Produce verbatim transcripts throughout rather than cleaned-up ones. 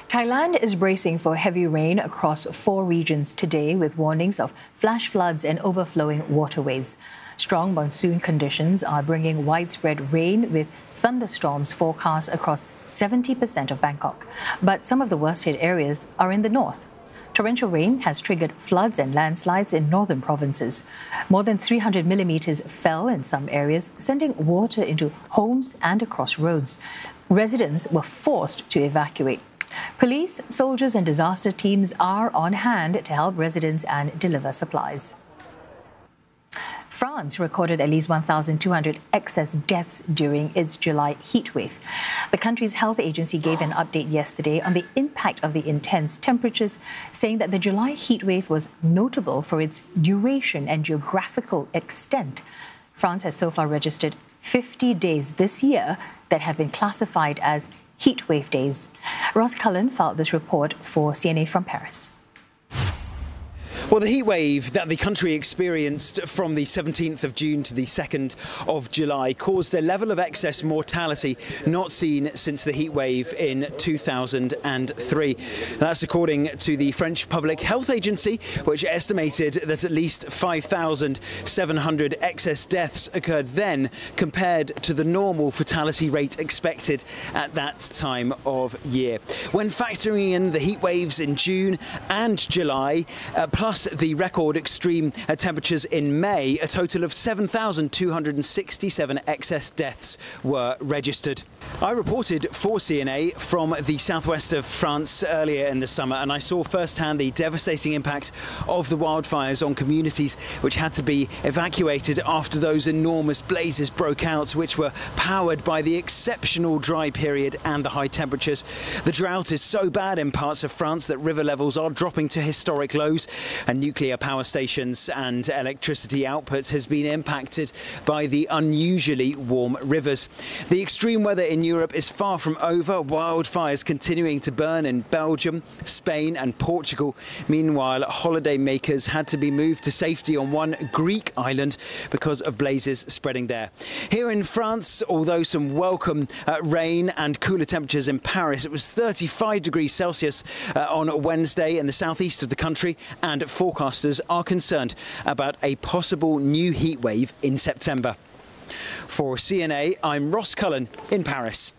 Thailand is bracing for heavy rain across four regions today, with warnings of flash floods and overflowing waterways. Strong monsoon conditions are bringing widespread rain, with thunderstorms forecast across seventy percent of Bangkok. But some of the worst-hit areas are in the north. Torrential rain has triggered floods and landslides in northern provinces. More than three hundred millimetres fell in some areas, sending water into homes and across roads. Residents were forced to evacuate. Police, soldiers and disaster teams are on hand to help residents and deliver supplies. France recorded at least one thousand two hundred excess deaths during its July heatwave. The country's health agency gave an update yesterday on the impact of the intense temperatures, saying that the July heatwave was notable for its duration and geographical extent. France has so far registered fifty days this year that have been classified as heatwave days. Ross Cullen filed this report for C N A from Paris. Well, the heatwave that the country experienced from the seventeenth of June to the second of July caused a level of excess mortality not seen since the heatwave in two thousand three. That's according to the French Public Health Agency, which estimated that at least five thousand seven hundred excess deaths occurred then, compared to the normal fatality rate expected at that time of year. When factoring in the heatwaves in June and July, uh, plus the record extreme uh, temperatures in May, a total of seven thousand two hundred sixty-seven excess deaths were registered. I reported for C N A from the southwest of France earlier in the summer, and I saw firsthand the devastating impact of the wildfires on communities which had to be evacuated after those enormous blazes broke out, which were powered by the exceptional dry period and the high temperatures. The drought is so bad in parts of France that river levels are dropping to historic lows, and nuclear power stations and electricity output has been impacted by the unusually warm rivers. The extreme weather in Europe is far from over. Wildfires continuing to burn in Belgium, Spain and Portugal. Meanwhile, holidaymakers had to be moved to safety on one Greek island because of blazes spreading there. Here in France, although some welcome uh, rain and cooler temperatures in Paris, it was thirty-five degrees Celsius uh, on Wednesday in the southeast of the country, and forecasters are concerned about a possible new heat wave in September. For C N A, I'm Ross Cullen in Paris.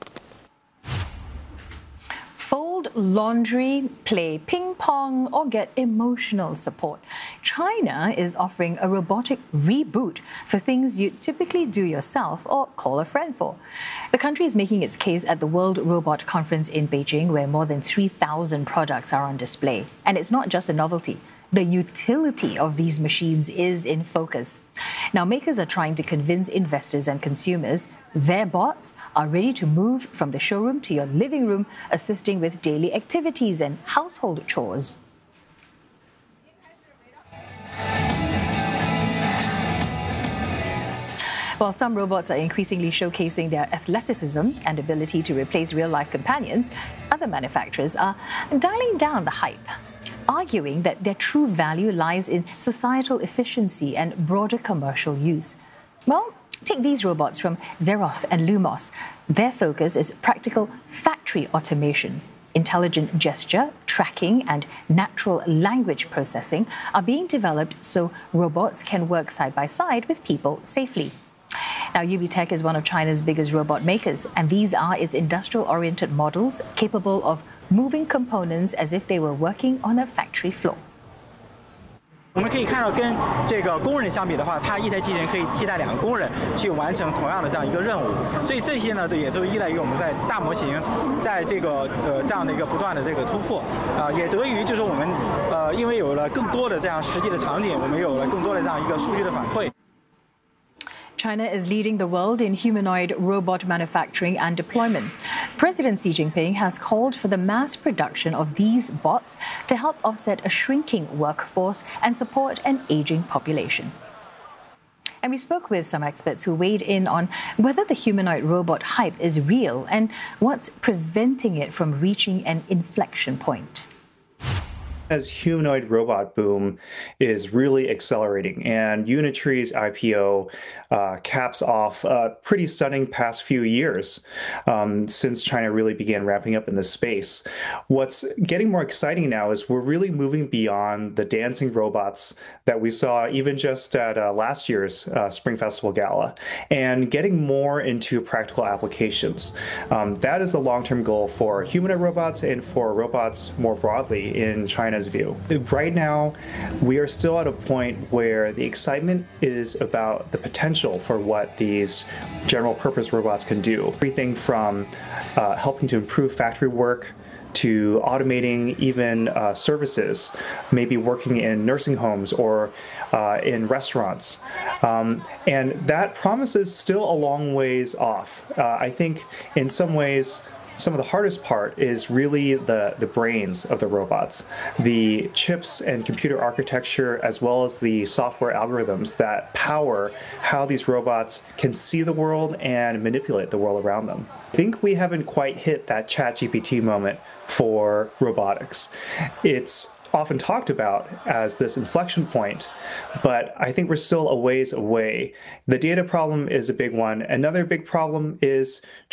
Fold laundry, play ping pong, or get emotional support. China is offering a robotic reboot for things you typically do yourself or call a friend for. The country is making its case at the World Robot Conference in Beijing, where more than three thousand products are on display. And it's not just a novelty. The utility of these machines is in focus. Now, makers are trying to convince investors and consumers their bots are ready to move from the showroom to your living room, assisting with daily activities and household chores. While some robots are increasingly showcasing their athleticism and ability to replace real-life companions, other manufacturers are dialing down the hype, arguing that their true value lies in societal efficiency and broader commercial use. Well, take these robots from Xeroth and Lumos. Their focus is practical factory automation. Intelligent gesture, tracking, and natural language processing are being developed so robots can work side by side with people safely. Now, UBTech is one of China's biggest robot makers, and these are its industrial-oriented models capable of moving components as if they were working on a factory floor. 我们可以看到，跟这个工人相比的话，它一台机器人可以替代两个工人去完成同样的这样一个任务。所以这些呢，也都依赖于我们在大模型，在这个呃这样的一个不断的这个突破啊，也得益于就是我们呃因为有了更多的这样实际的场景，我们有了更多的这样一个数据的反馈。 China is leading the world in humanoid robot manufacturing and deployment. President Xi Jinping has called for the mass production of these bots to help offset a shrinking workforce and support an aging population. And we spoke with some experts who weighed in on whether the humanoid robot hype is real and what's preventing it from reaching an inflection point. As humanoid robot boom is really accelerating, and Unitree's I P O uh, caps off a pretty stunning past few years um, since China really began ramping up in this space. What's getting more exciting now is we're really moving beyond the dancing robots that we saw even just at uh, last year's uh, Spring Festival Gala, and getting more into practical applications. Um, that is the long-term goal for humanoid robots and for robots more broadly in China's view. Right now, we are still at a point where the excitement is about the potential for what these general purpose robots can do. Everything from uh, helping to improve factory work to automating even uh, services, maybe working in nursing homes or uh, in restaurants. Um, and that promise is still a long ways off. Uh, I think in some ways, some of the hardest part is really the, the brains of the robots, the chips and computer architecture, as well as the software algorithms that power how these robots can see the world and manipulate the world around them. I think we haven't quite hit that ChatGPT moment for robotics. It's often talked about as this inflection point, but I think we're still a ways away. The data problem is a big one. Another big problem is